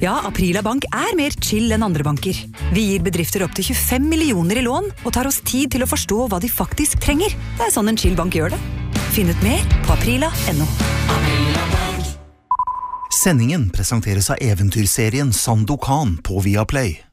Ja, Aprila Bank mer chill enn andre banker. Vi gir bedrifter opp til 25 millioner i lån, og tar oss tid til å forstå hva de faktisk trenger. Det sånn en chill bank gjør det. Finn ut mer på aprila.no. Sendingen presenteres av eventyrserien Sandokan på Viaplay.